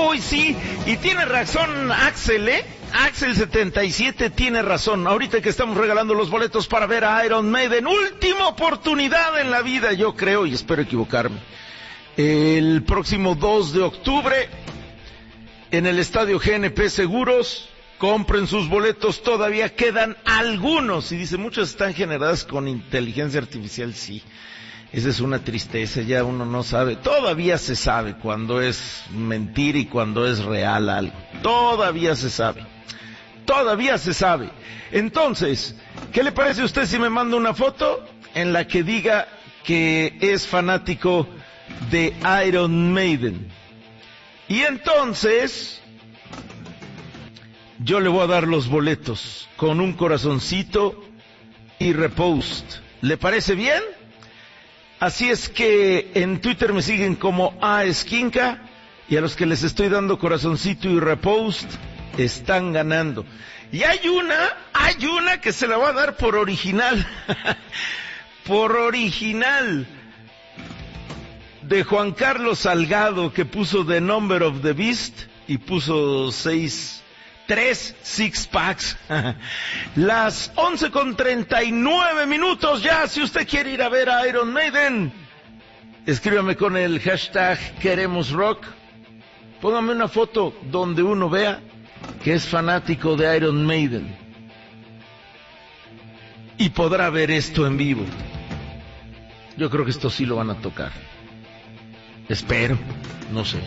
Hoy sí, y tiene razón Axel, Axel 77 tiene razón. Ahorita que estamos regalando los boletos para ver a Iron Maiden, última oportunidad en la vida, yo creo, y espero equivocarme. El próximo 2 de octubre, en el Estadio GNP Seguros, compren sus boletos, todavía quedan algunos. Y dice, muchos están generadas con inteligencia artificial, sí. Esa es una tristeza, ya uno no sabe. Todavía se sabe cuando es mentira y cuando es real algo. Todavía se sabe. Todavía se sabe. Entonces, ¿qué le parece a usted si me manda una foto en la que diga que es fanático de Iron Maiden? Y entonces, yo le voy a dar los boletos con un corazoncito y repost. ¿Le parece bien? Así es que en Twitter me siguen como @esquinca, y a los que les estoy dando corazoncito y repost están ganando. Y hay una que se la va a dar por original. Por original. De Juan Carlos Salgado, que puso The Number of the Beast y puso 3 six-packs. Las 11:39 ya. Si usted quiere ir a ver a Iron Maiden, escríbame con el hashtag Queremos Rock. Póngame una foto donde uno vea que es fanático de Iron Maiden y podrá ver esto en vivo. Yo creo que esto sí lo van a tocar. Espero, no sé.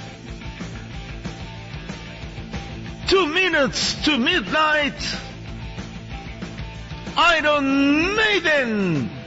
2 minutes to midnight. Iron Maiden.